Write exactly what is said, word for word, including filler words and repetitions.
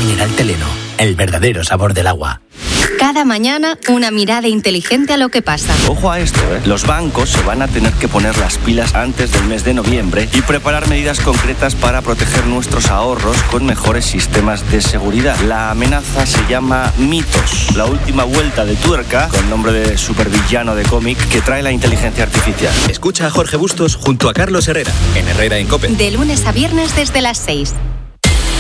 mineral Teleno, el verdadero sabor del agua. Cada mañana, una mirada inteligente a lo que pasa. Ojo a esto, ¿eh? Los bancos se van a tener que poner las pilas antes del mes de noviembre y preparar medidas concretas para proteger nuestros ahorros con mejores sistemas de seguridad. La amenaza se llama Mitos, la última vuelta de tuerca, con nombre de supervillano de cómic, que trae la inteligencia artificial. Escucha a Jorge Bustos junto a Carlos Herrera, en Herrera en COPE. De lunes a viernes desde las seis.